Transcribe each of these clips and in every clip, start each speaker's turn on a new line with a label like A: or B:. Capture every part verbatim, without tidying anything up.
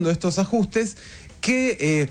A: estos ajustes que eh,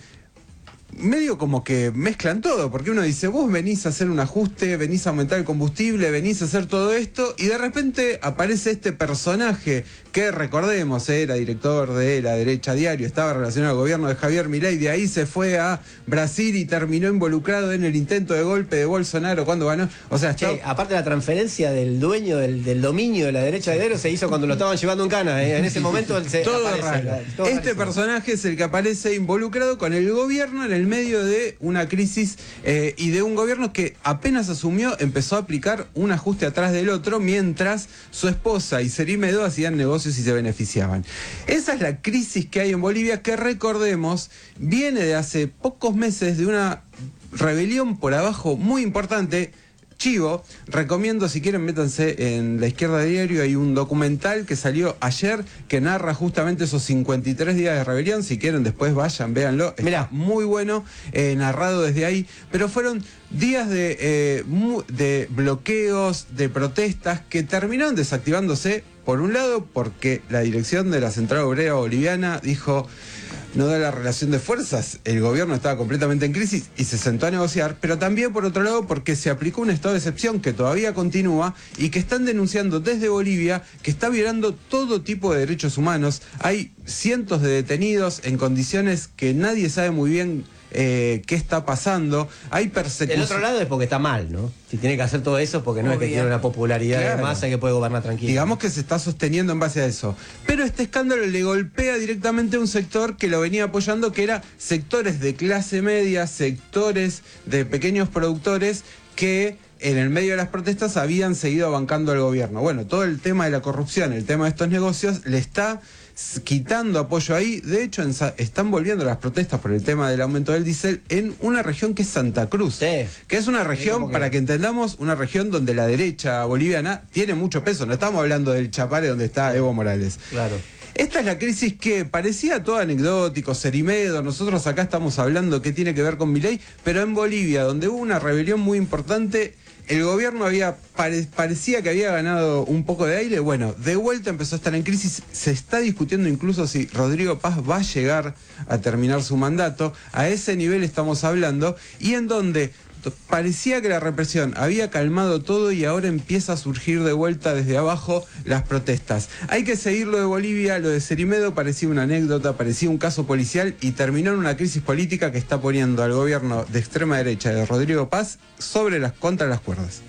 A: medio como que mezclan todo, porque uno dice, vos venís a hacer un ajuste, venís a aumentar el combustible, venís a hacer todo esto, y de repente aparece este personaje que, recordemos, era director de La Derecha Diario, estaba relacionado al gobierno de Javier Milei, de ahí se fue a Brasil y terminó involucrado en el intento de golpe de Bolsonaro cuando ganó. O sea,
B: che,
A: está...
B: aparte la transferencia del dueño del, del dominio de La Derecha Diario se hizo cuando lo estaban llevando en cana, ¿eh? En ese momento se
A: todo
B: aparece,
A: raro.
B: La, todo
A: este
B: rarísimo.
A: personaje es el que aparece involucrado con el gobierno en el medio de una crisis eh, y de un gobierno que apenas asumió empezó a aplicar un ajuste atrás del otro, mientras su esposa y Serimedo hacían negocios y se beneficiaban. Esa es la crisis que hay en Bolivia, que, recordemos, viene de hace pocos meses de una rebelión por abajo muy importante. Chivo, recomiendo, si quieren, métanse en La Izquierda Diario, hay un documental que salió ayer que narra justamente esos cincuenta y tres días de rebelión. Si quieren, después vayan, véanlo, está
B: Mirá.
A: muy bueno, eh, narrado desde ahí, pero fueron días de, eh, mu de bloqueos, de protestas que terminaron desactivándose, por un lado, porque la dirección de la Central Obrera Boliviana dijo: no da la relación de fuerzas, el gobierno estaba completamente en crisis y se sentó a negociar, pero también, por otro lado, porque se aplicó un estado de excepción que todavía continúa y que están denunciando desde Bolivia que está violando todo tipo de derechos humanos. Hay cientos de detenidos en condiciones que nadie sabe muy bien eh, qué está pasando. Hay persecución.
B: El otro lado es porque está mal, ¿no? Si tiene que hacer todo eso porque no
A: Obvio.
B: es que tiene una popularidad
A: Claro.
B: de masa que puede gobernar tranquilo.
A: Digamos que se está sosteniendo en base a eso. Pero este escándalo le golpea directamente a un sector que lo venía apoyando, que era sectores de clase media, sectores de pequeños productores que en el medio de las protestas habían seguido bancando al gobierno. Bueno, todo el tema de la corrupción, el tema de estos negocios, le está quitando apoyo ahí. De hecho, en, están volviendo las protestas por el tema del aumento del diésel en una región que es Santa Cruz,
B: Sí.
A: que es una región,
B: que...
A: para que entendamos, una región donde la derecha boliviana tiene mucho peso. No estamos hablando del Chapare donde está Evo Morales.
B: Claro.
A: Esta es la crisis que parecía todo anecdótico, Serimedo, nosotros acá estamos hablando que tiene que ver con Milei, pero en Bolivia, donde hubo una rebelión muy importante, el gobierno había pare, parecía que había ganado un poco de aire. Bueno, de vuelta empezó a estar en crisis. Se está discutiendo incluso si Rodrigo Paz va a llegar a terminar su mandato. A ese nivel estamos hablando, y en donde parecía que la represión había calmado todo y ahora empieza a surgir de vuelta desde abajo las protestas. Hay que seguir lo de Bolivia. Lo de Serimedo parecía una anécdota, parecía un caso policial, y terminó en una crisis política que está poniendo al gobierno de extrema derecha de Rodrigo Paz sobre las, contra las cuerdas.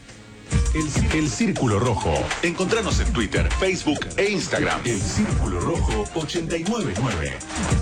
C: El, el Círculo Rojo. Encontranos en Twitter, Facebook e Instagram. El Círculo Rojo ochenta y nueve nueve.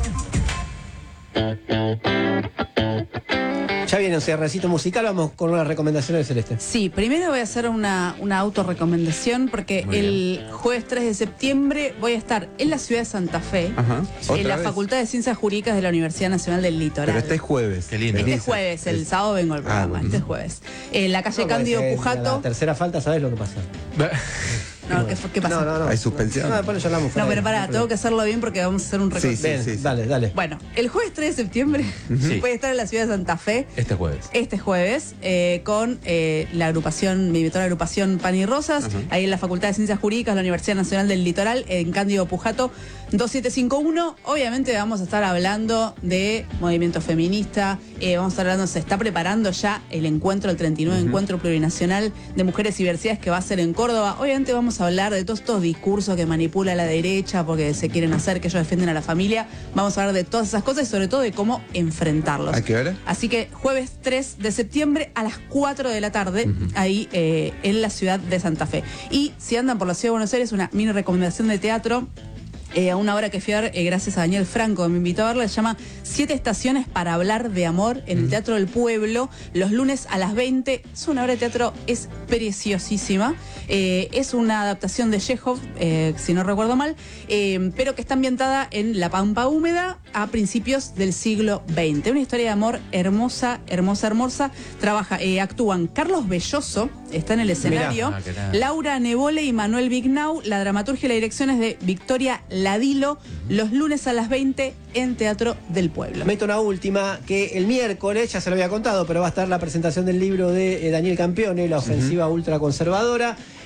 B: Ya viene un cierrecito musical, vamos con una recomendación de Celeste.
D: Sí, primero voy a hacer una, una autorrecomendación porque
A: Muy
D: el
A: bien.
D: jueves tres de septiembre voy a estar en la ciudad de Santa Fe,
A: Ajá.
D: en
A: ¿Otra
D: la
A: vez?
D: Facultad de Ciencias Jurídicas de la Universidad Nacional del Litoral.
A: Pero este es jueves.
E: Qué lindo.
D: Este
A: Venís a-
D: jueves, el
A: es-
D: sábado vengo al programa,
A: Ah, bueno.
D: este es jueves. En la calle
B: No,
D: Cándido
B: pues, eh,
D: Pujato.
B: La tercera falta, ¿sabes lo que pasa?
D: No, ¿qué, fue- qué pasa?
B: No, no, no.
A: ¿Hay suspensión?
B: No, después lo hablamos.
D: No,
B: fuera
D: pero
B: de-
D: pará, tengo que hacerlo bien porque vamos a hacer un recorte.
A: Sí,
B: Ven,
A: sí, sí.
B: dale, dale.
D: Bueno, el jueves tres de septiembre
E: Sí.
D: voy a estar en la ciudad de Santa Fe.
E: Este jueves.
D: Este jueves, eh, con eh, la agrupación, mi mentora agrupación Pan y Rosas,
A: Ajá.
D: ahí en la Facultad de Ciencias Jurídicas de la Universidad Nacional del Litoral, en Cándido Pujato, dos siete cinco uno. Obviamente vamos a estar hablando de movimiento feminista, eh, vamos a estar hablando, se está preparando ya el encuentro, el treinta y nueve
A: Uh-huh.
D: Encuentro Plurinacional de Mujeres y Diversidades que va a ser en Córdoba. Obviamente vamos a hablar de todos estos discursos que manipula la derecha porque se quieren hacer que ellos defienden a la familia. Vamos a hablar de todas esas cosas y sobre todo de cómo enfrentarlos.
A: ¿A qué hora?
D: Así que jueves tres de septiembre a las cuatro de la tarde, uh-huh. ahí eh, en la ciudad de Santa Fe. Y si andan por la ciudad de Buenos Aires, una mini recomendación de teatro. Eh, a una obra que fui a ver, eh, gracias a Daniel Franco, que me invitó a verla, se llama Siete Estaciones para Hablar de Amor, en el Teatro del Pueblo, los lunes a las veinte. Es una obra de teatro, es preciosísima. Eh, es una adaptación de Chekhov, eh, si no recuerdo mal, eh, pero que está ambientada en la Pampa Húmeda a principios del siglo veinte. Una historia de amor hermosa, hermosa, hermosa. Trabaja, eh, actúan Carlos Belloso, está en el escenario,
E: Mirá. Ah, qué tal.
D: Laura Nebole y Manuel Vignau. La dramaturgia y la dirección es de Victoria Ladilo, los lunes a las veinte en Teatro del Pueblo.
B: Meto una última, que el miércoles, ya se lo había contado, pero va a estar la presentación del libro de eh, Daniel Campione, La ofensiva ultraconservadora.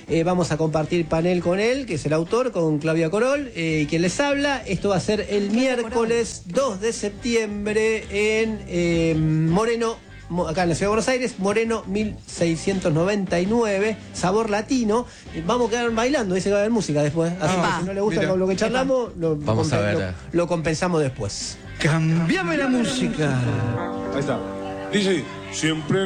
B: Eh, vamos a compartir panel con él, que es el autor, con Claudia Corol, eh, y quien les habla. Esto va a ser el miércoles dos de septiembre en eh, Moreno, acá en la Ciudad de Buenos Aires, Moreno mil seiscientos noventa y nueve, sabor latino. Vamos a quedar bailando, dice que va a haber música después. Así
D: Ah,
B: que si no le gusta
A: mira.
B: lo que charlamos, lo,
E: Vamos a ver.
B: Lo, lo compensamos después.
F: Cambiame la música.
G: Ahí está. Dice, siempre